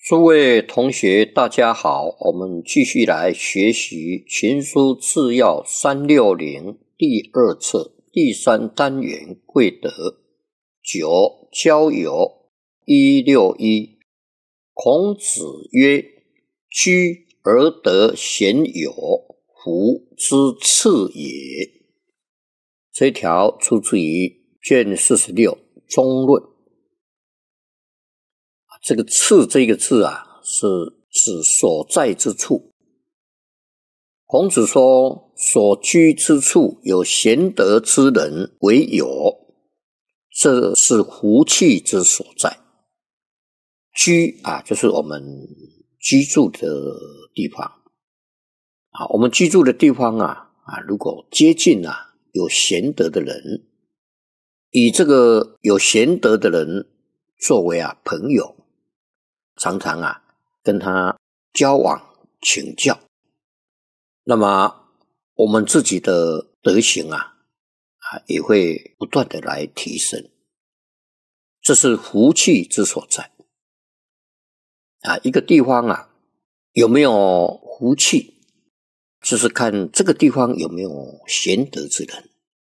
诸位同学大家好，我们继续来学习群书治要360第二册第3单元贵德9交友161。孔子曰：居而得贤友，夫之次也。这条出自于卷46中论。这个次这个字啊，是指所在之处。孔子说，所居之处有贤德之人为友，这是福气之所在。居啊，就是我们居住的地方啊。我们居住的地方啊，如果接近有贤德的人，以这个有贤德的人作为朋友，常常跟他交往请教，那么我们自己的德行也会不断的来提升，这是福气之所在一个地方有没有福气，就是看这个地方有没有贤德之人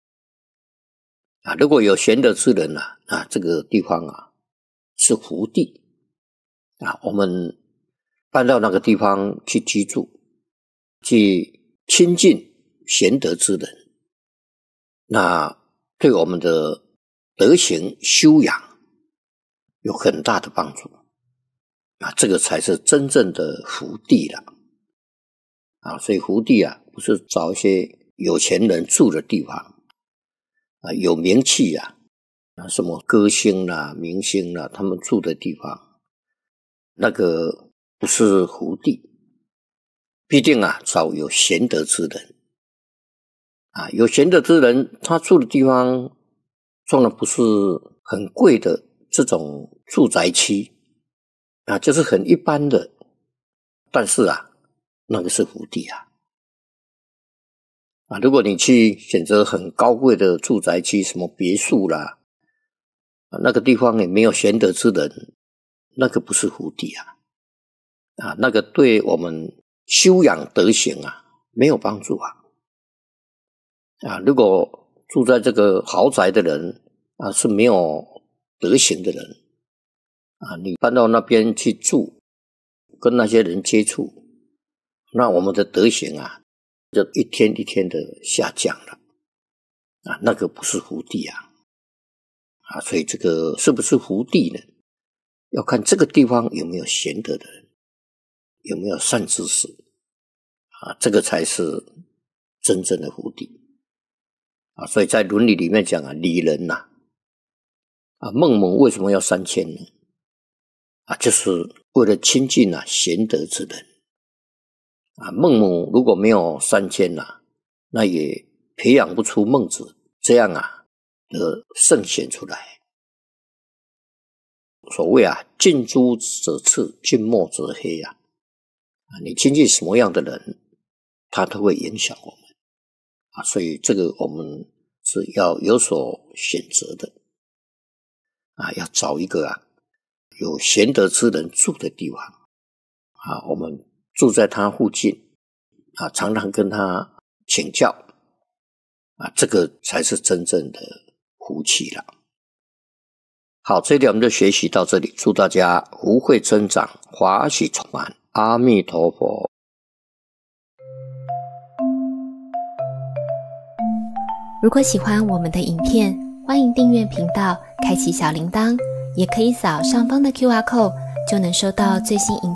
如果有贤德之人这个地方是福地我们搬到那个地方去居住，去亲近贤德之人，那对我们的德行修养有很大的帮助这个才是真正的福地了所以福地不是找一些有钱人住的地方有名气什么歌星明星他们住的地方，那个不是福地，必定找有贤德之人有贤德之人，他住的地方当然不是很贵的这种住宅区就是很一般的，但是那个是福地如果你去选择很高贵的住宅区，什么别墅那个地方也没有贤德之人，那个不是福地那个对我们修养德行没有帮助如果住在这个豪宅的人是没有德行的人你搬到那边去住，跟那些人接触，那我们的德行就一天一天的下降了那个不是福地所以这个是不是福地呢，要看这个地方有没有贤德的人，有没有善知识这个才是真正的福地所以在伦理里面讲礼仁孟母为什么要3000呢就是为了亲近贤德之人孟母如果没有3000那也培养不出孟子这样的圣贤出来。所谓近朱者赤，近墨者黑你亲近什么样的人，他都会影响我们所以这个我们是要有所选择的要找一个有贤德之人住的地方我们住在他附近常常跟他请教这个才是真正的福气了。好，这一点我们就学习到这里，祝大家福慧增长，法喜充满，阿弥陀佛。 如果喜欢我们的影片，欢迎订阅频道，开启小铃铛，也可以扫上方的 QR code，就能收到最新影